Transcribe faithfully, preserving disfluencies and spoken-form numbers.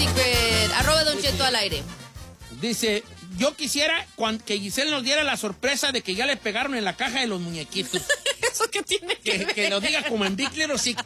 Secret. Arroba Don Cheto al aire. Dice, yo quisiera cuan- que Giselle nos diera la sorpresa de que ya le pegaron en la caja de los muñequitos. ¿Eso qué tiene que, Que, ver? que lo diga como en Big Little Secret.